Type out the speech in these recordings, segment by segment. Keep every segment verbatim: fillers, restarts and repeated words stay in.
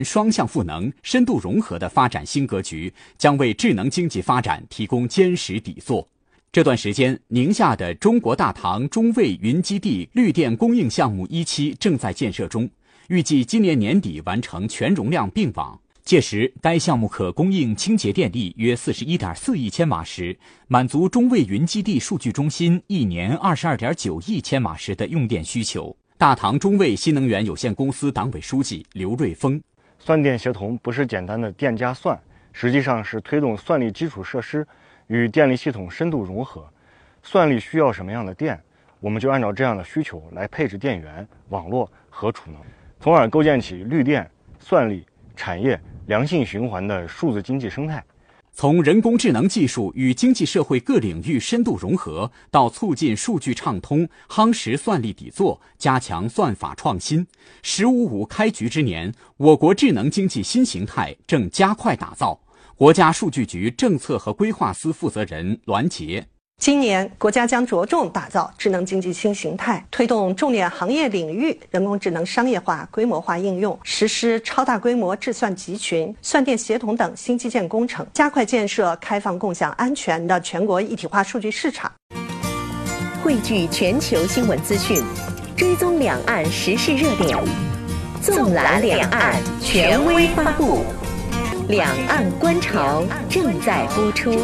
双向赋能、深度融合的发展新格局，将为智能经济发展提供坚实底座。这段时间，宁夏的中国大唐中卫云基地绿电供应项目一期正在建设中，预计今年年底完成全容量并网。届时，该项目可供应清洁电力约 四十一点四亿千瓦时，满足中卫云基地数据中心一年 二十二点九亿千瓦时的用电需求。大唐中卫新能源有限公司党委书记刘瑞峰： 算电协同不是简单的电加算，实际上是推动算力基础设施与电力系统深度融合。算力需要什么样的电，我们就按照这样的需求来配置电源、网络和储能，从而构建起绿电、算力、产业良性循环的数字经济生态。 从人工智能技术与经济社会各领域深度融合，到促进数据畅通、夯实算力底座、加强算法创新，十五五开局之年，我国智能经济新形态正加快打造。国家数据局政策和规划司负责人栾杰： 今年，国家将着重打造智能经济新形态，推动重点行业领域人工智能商业化、规模化应用，实施超大规模智算集群、算电协同等新基建工程，加快建设开放、共享、安全的全国一体化数据市场。 汇聚全球新闻资讯，追踪两岸时事热点，纵览两岸，权威发布。两岸观潮正在播出。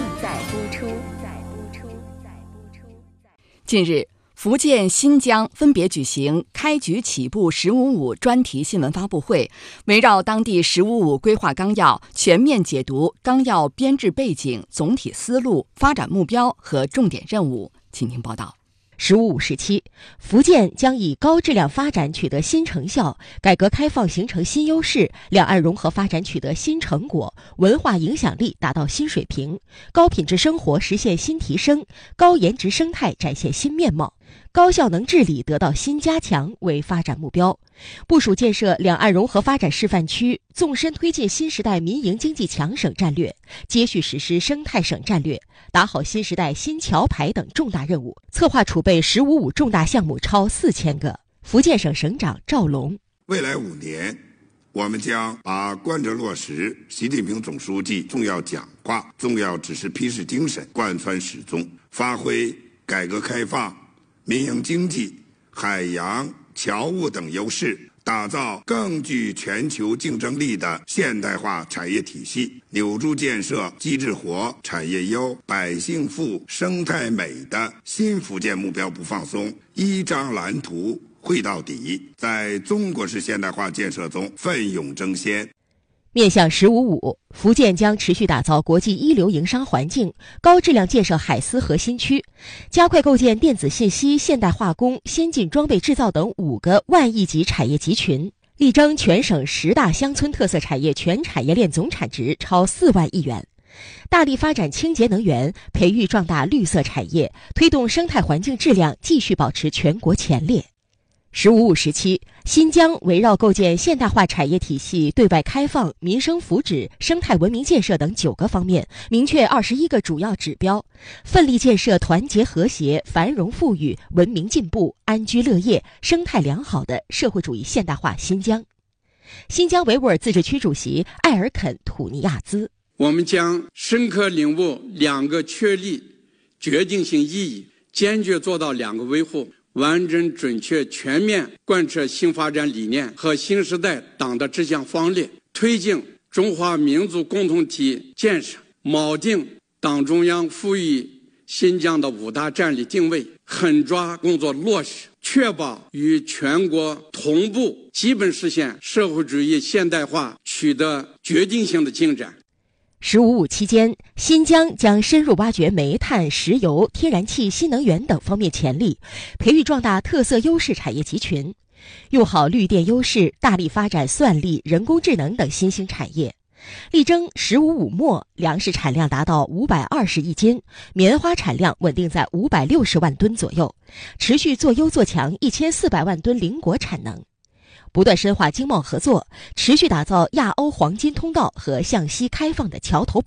近日，福建、新疆分别举行开局起步“十五五”专题新闻发布会，围绕当地“十五五”规划纲要，全面解读纲要编制背景、总体思路、发展目标和重点任务。请听报道。 十五五时期，福建将以高质量发展取得新成效，改革开放形成新优势，两岸融合发展取得新成果，文化影响力达到新水平，高品质生活实现新提升，高颜值生态展现新面貌，高效能治理得到新加强为发展目标。部署建设两岸融合发展示范区，纵深推进新时代民营经济强省战略，接续实施生态省战略，打好新时代新桥牌等重大任务，策划储备“十五五”重大项目超四千个。福建省省长赵龙： 未来五年，我们将把贯彻落实习近平总书记重要讲话、重要指示批示精神贯穿始终，发挥改革开放、民营经济、海洋、侨务等优势，打造更具全球竞争力的现代化产业体系，扭住建设机制活、产业优、百姓富、生态美的新福建目标不放松，一张蓝图绘到底，在中国式现代化建设中奋勇争先。 面向“十五五”，福建将持续打造国际一流营商环境，高质量建设海思核心区，加快构建电子信息、现代化工、先进装备制造等五个万亿级产业集群，力争全省十大乡村特色产业全产业链总产值超四万亿元。大力发展清洁能源，培育壮大绿色产业，推动生态环境质量继续保持全国前列。十五五时期，新疆围绕构建现代化产业体系、对外开放、民生福祉、生态文明建设等九个方面，明确二十一个主要指标，奋力建设团结和谐、繁荣富裕、文明进步、安居乐业、生态良好的社会主义现代化新疆。新疆维吾尔自治区主席艾尔肯·土尼亚兹： 我们将深刻领悟两个确立决定性意义，坚决做到两个维护，完整、准确、全面贯彻新发展理念和新时代党的治乡方略，推进中华民族共同体建设，锚定党中央赋予新疆的五大战略定位，狠抓工作落实，确保与全国同步基本实现社会主义现代化取得决定性的进展。 十五五期间，新疆将深入挖掘煤炭、石油、天然气、新能源等方面潜力，培育壮大特色优势产业集群，用好绿电优势，大力发展算力、人工智能等新兴产业，力争十五五末粮食产量达到五百二十亿斤，棉花产量稳定在五百六十万吨左右，持续做优做强一千四百万吨邻国产能。不断深化经贸合作，持续打造亚欧黄金通道和向西开放的桥头堡，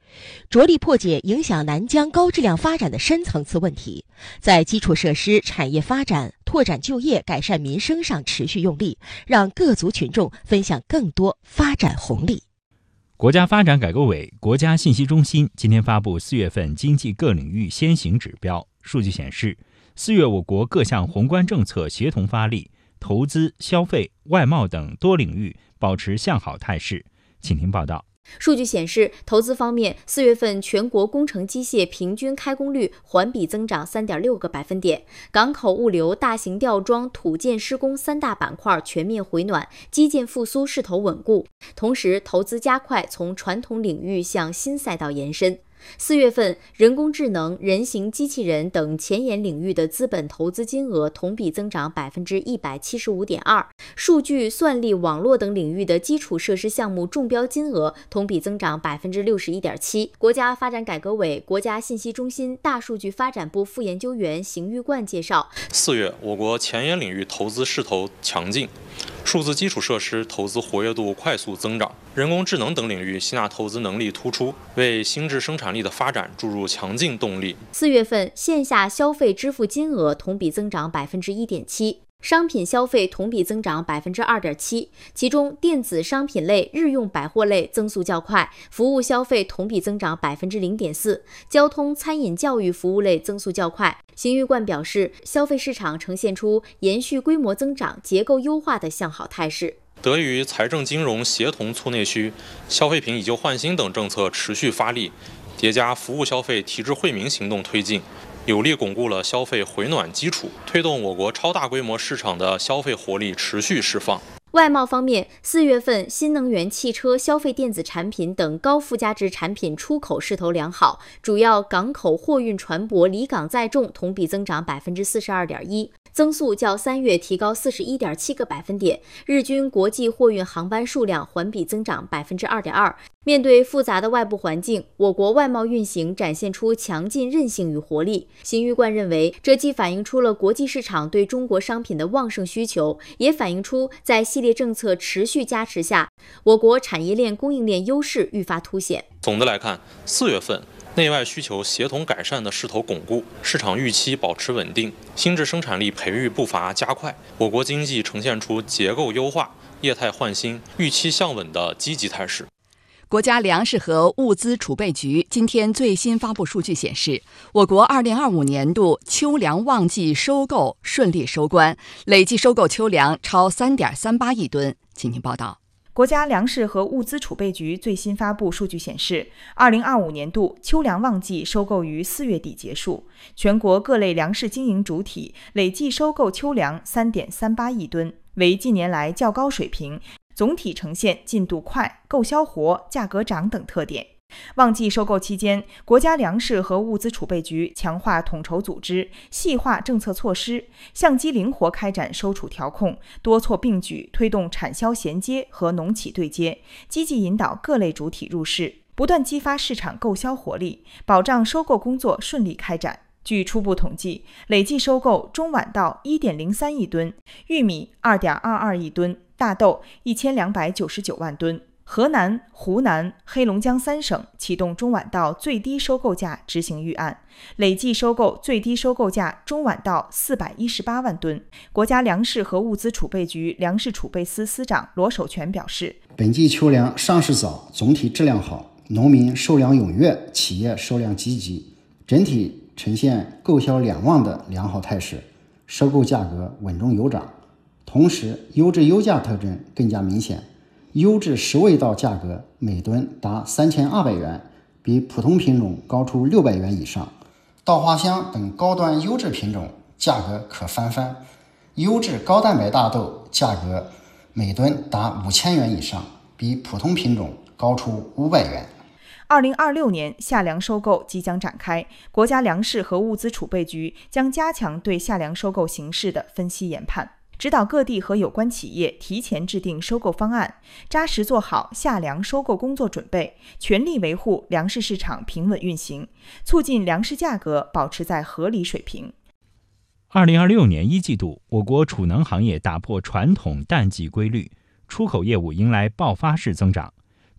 着力破解影响南疆高质量发展的深层次问题，在基础设施、产业发展、拓展就业、改善民生上持续用力，让各族群众分享更多发展红利。 国家发展改革委、国家信息中心今天发布四月份经济各领域先行指标。数据显示，四月我国各项宏观政策协同发力，投资、消费、外贸等多领域保持向好态势。请听报道。 数据显示，投资方面，四月份全国工程机械平均开工率环比增长 三点六个百分点，港口物流、大型吊装、土建施工三大板块全面回暖，基建复苏势头稳固。同时，投资加快从传统领域向新赛道延伸。四月份，人工智能、人形机器人等前沿领域的资本投资金额同比增长 百分之一百七十五点二， 数据、算力、网络等领域的基础设施项目中标金额同比增长 百分之六十一点七。 国家发展改革委、国家信息中心大数据发展部副研究员邢玉冠介绍， 四月，我国前沿领域投资势头强劲，数字基础设施投资活跃度快速增长，人工智能等领域吸纳投资能力突出，为新质生产力的发展注入强劲动力。 四月份，线下消费支付金额同比增长 百分之一点七，商品消费同比增长 百分之二点七， 其中电子商品类、日用百货类增速较快，服务消费同比增长 百分之零点四， 交通、餐饮、教育服务类增速较快。邢玉冠表示，消费市场呈现出延续规模增长、结构优化的向好态势。 得益于财政金融协同促内需、消费品以旧换新等政策持续发力，叠加服务消费提质惠民行动推进，有力巩固了消费回暖基础，推动我国超大规模市场的消费活力持续释放。 外贸方面，四月份新能源汽车、消费电子产品等高附加值产品出口势头良好，主要港口货运船舶离港载重同比增长 百分之四十二点一， 增速较三月提高 四十一点七个百分点，日均国际货运航班数量环比增长 百分之二点二。面对复杂的外部环境，我国外贸运行展现出强劲韧性与活力。邢玉冠认为，这既反映出了国际市场对中国商品的旺盛需求，也反映出在系列政策持续加持下，我国产业链供应链优势愈发凸显。 总的来看，四月份内外需求协同改善的势头巩固，市场预期保持稳定，新质生产力培育步伐加快，我国经济呈现出结构优化、业态换新、预期向稳的积极态势。 国家粮食和物资储备局今天最新发布数据显示，我国二零二五年度秋粮旺季收购顺利收官，累计收购秋粮超 三点三八亿吨。请听报道。 国家粮食和物资储备局最新发布数据显示，二零二五年度秋粮旺季收购于四月底结束，全国各类粮食经营主体累计收购秋粮 三点三八亿吨，为近年来较高水平，总体呈现进度快、购销活、价格涨等特点。旺季收购期间，国家粮食和物资储备局强化统筹组织，细化政策措施，相机灵活开展收储调控，多措并举推动产销衔接和农企对接，积极引导各类主体入市，不断激发市场购销活力，保障收购工作顺利开展。据初步统计，累计收购中晚稻 一点零三亿吨，玉米 二点二二亿吨，大豆一千两百九十九万吨。河南、湖南、黑龙江三省启动中晚稻最低收购价执行预案，累计收购最低收购价中晚稻四百一十八万吨。国家粮食和物资储备局粮食储备司司长罗守全表示， 本季秋粮上市早，总体质量好，农民收粮踊跃，企业收粮积极，整体呈现购销两旺的良好态势，收购价格稳中有涨，同时优质优价特征更加明显。优质十味稻价格每吨达三千二百元，比普通品种高出六百元以上。稻花香等高端优质品种价格可翻番，优质高蛋白大豆价格每吨达五千元以上，比普通品种高出五百元。 二零二六年夏粮收购即将展开，国家粮食和物资储备局将加强对夏粮收购形势的分析研判，指导各地和有关企业提前制定收购方案，扎实做好夏粮收购工作准备，全力维护粮食市场平稳运行，促进粮食价格保持在合理水平。 二零二六年一季度，我国储能行业打破传统淡季规律，出口业务迎来爆发式增长。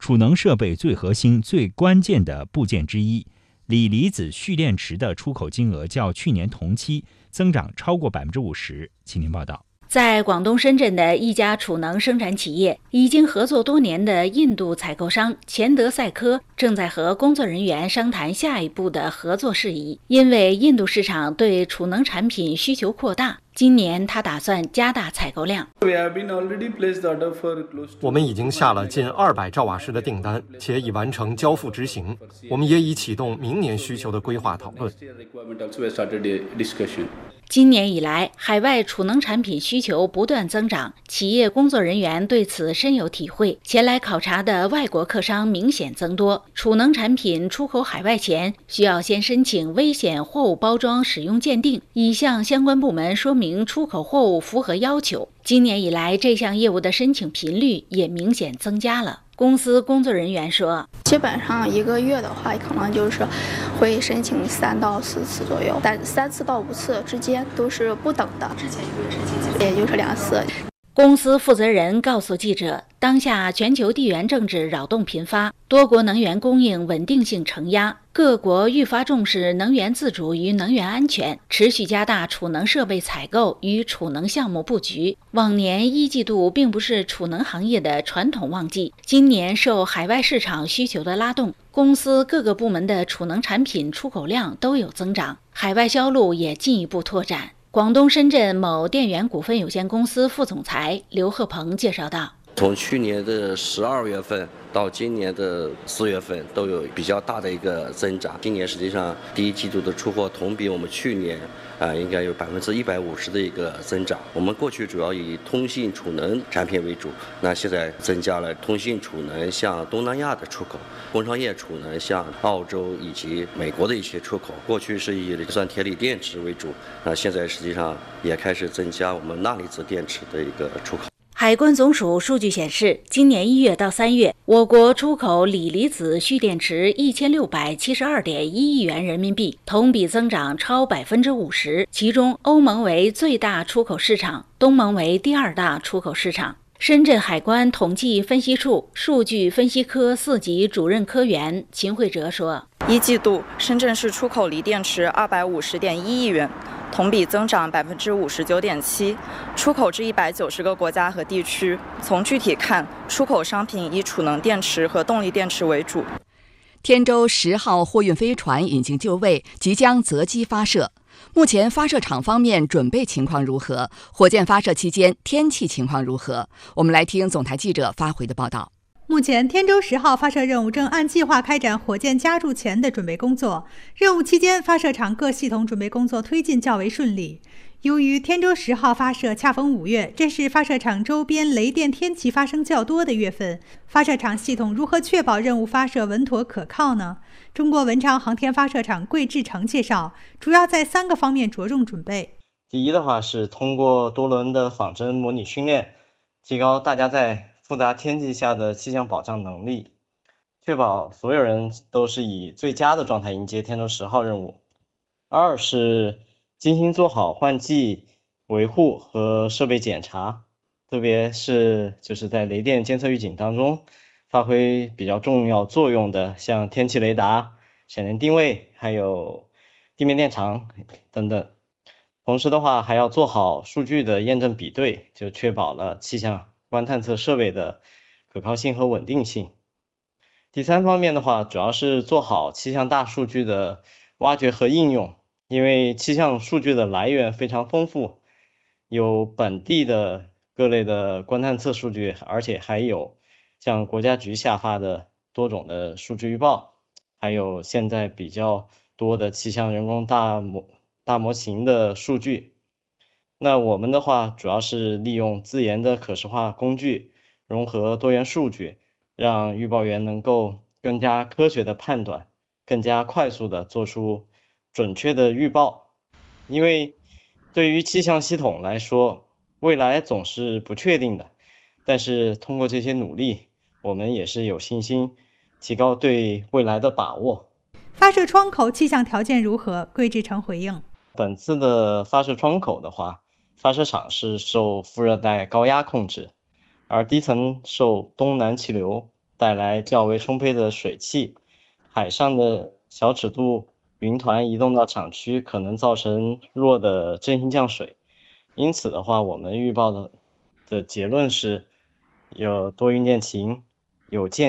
储能设备最核心、最关键的部件之一。锂离子蓄电池的出口金额较去年同期增长超过百分之五十。请听报道。 在广东深圳的一家储能生产企业，已经合作多年的印度采购商钱德赛科正在和工作人员商谈下一步的合作事宜。因为印度市场对储能产品需求扩大，今年他打算加大采购量。 我们已经下了近二百兆瓦时的订单，且已完成交付执行。我们也已启动明年需求的规划讨论。 今年以来，海外储能产品需求不断增长，企业工作人员对此深有体会。前来考察的外国客商明显增多。储能产品出口海外前，需要先申请危险货物包装使用鉴定，以向相关部门说明出口货物符合要求。今年以来，这项业务的申请频率也明显增加了。公司工作人员说， 基本上一个月的话，可能就是会申请三到四次左右，但三次到五次之间都是不等的。之前一个月申请几次？也就是两次。 公司负责人告诉记者，当下全球地缘政治扰动频发，多国能源供应稳定性承压，各国愈发重视能源自主与能源安全，持续加大储能设备采购与储能项目布局。往年一季度并不是储能行业的传统旺季，今年受海外市场需求的拉动，公司各个部门的储能产品出口量都有增长，海外销路也进一步拓展。广东深圳某电源股份有限公司副总裁刘鹤鹏介绍道， 从去年的十二月份到今年的四月份都有比较大的一个增长。今年实际上第一季度的出货同比我们去年啊、呃、应该有百分之一百五十的一个增长。我们过去主要以通信储能产品为主，那现在增加了通信储能向东南亚的出口，工商业储能向澳洲以及美国的一些出口。过去是以酸铁锂电池为主，那现在实际上也开始增加我们钠离子电池的一个出口。 海关总署数据显示，今年一月到三月，我国出口锂离子蓄电池一千六百七十二点一亿元人民币，同比增长超百分之五十。其中，欧盟为最大出口市场，东盟为第二大出口市场。深圳海关统计分析处数据分析科四级主任科员秦慧哲说， 一季度深圳市出口锂电池二百五十点一亿元，同比增长百分之五十九点七，出口至一百九十个国家和地区。从具体看，出口商品以储能电池和动力电池为主。 天舟十号货运飞船引进就位，即将择机发射。目前发射场方面准备情况如何？火箭发射期间天气情况如何？我们来听总台记者发回的报道。 目前，天舟十号发射任务正按计划开展火箭加注前的准备工作。任务期间，发射场各系统准备工作推进较为顺利。由于天舟十号发射恰逢五月，这是发射场周边雷电天气发生较多的月份，发射场系统如何确保任务发射稳妥可靠呢？中国文昌航天发射场桂志成介绍，主要在三个方面着重准备。 第一的话是通过多轮的仿真模拟训练，提高大家在复杂天气下的气象保障能力，确保所有人都是以最佳的状态迎接天舟十号任务。二是精心做好换季维护和设备检查，特别是就是在雷电监测预警当中发挥比较重要作用的，像天气雷达、闪电定位，还有地面电场等等。同时的话，还要做好数据的验证比对，就确保了气象观探测设备的可靠性和稳定性。第三方面的话，主要是做好气象大数据的挖掘和应用，因为气象数据的来源非常丰富，有本地的各类的观探测数据，而且还有像国家局下发的多种的数据预报，还有现在比较多的气象人工大模大模型的数据。那我们的话主要是利用自研的可视化工具，融合多元数据，让预报员能够更加科学的判断，更加快速的做出准确的预报。因为对于气象系统来说，未来总是不确定的，但是通过这些努力，我们也是有信心提高对未来的把握。 发射窗口气象条件如何？桂志成回应， 本次的发射窗口的话，发射场是受副热带高压控制，而低层受东南气流带来较为充沛的水汽，海上的小尺度云团移动到场区可能造成弱的阵性降水。因此的话，我们预报的的结论是有多云见晴，有见